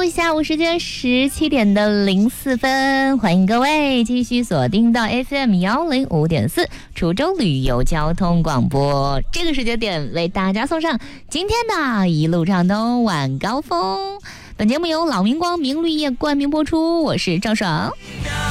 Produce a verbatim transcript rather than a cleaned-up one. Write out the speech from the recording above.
下午时间十七点的零四分，欢迎各位继续锁定到 F M 幺零五点四滁州旅游交通广播。这个时间点为大家送上今天的一路畅通晚高峰。本节目由老明光明绿业冠名播出，我是赵爽。